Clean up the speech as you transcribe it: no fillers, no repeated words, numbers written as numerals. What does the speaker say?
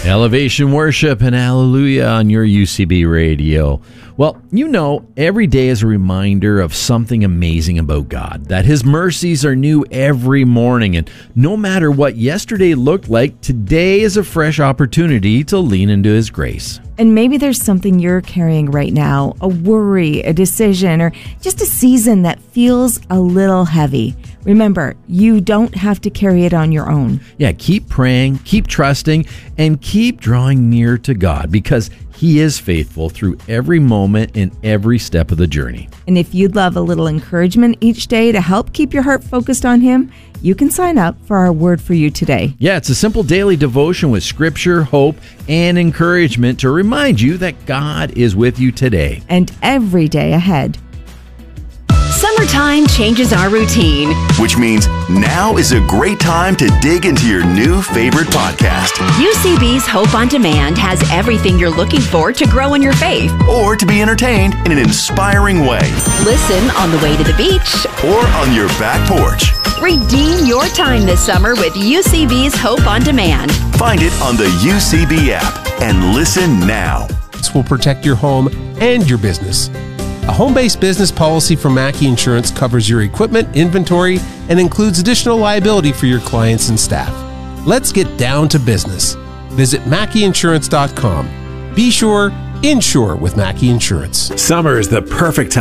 Elevation Worship and Hallelujah on your UCB radio. Well, you know, every day is a reminder of something amazing about God, that His mercies are new every morning, and no matter what yesterday looked like, today is a fresh opportunity to lean into His grace. And maybe there's something you're carrying right now, a worry, a decision, or just a season that feels a little heavy. Remember, you don't have to carry it on your own. Yeah, keep praying, keep trusting, and keep drawing near to God because He is faithful through every moment and every step of the journey. And if you'd love a little encouragement each day to help keep your heart focused on Him, you can sign up for our Word for You today. Yeah, it's a simple daily devotion with scripture, hope, and encouragement to remind you that God is with you today. And every day ahead. Summertime changes our routine, which means now is a great time to dig into your new favorite podcast. UCB's Hope on Demand has everything you're looking for to grow in your faith or to be entertained in an inspiring way. Listen on the way to the beach or on your back porch. Redeem your time this summer with UCB's Hope on Demand. Find it on the UCB app and listen now. This will protect your home and your business. A home-based business policy from Mackey Insurance covers your equipment, inventory, and includes additional liability for your clients and staff. Let's get down to business. Visit MackeyInsurance.com. Be sure, insure with Mackey Insurance. Summer is the perfect time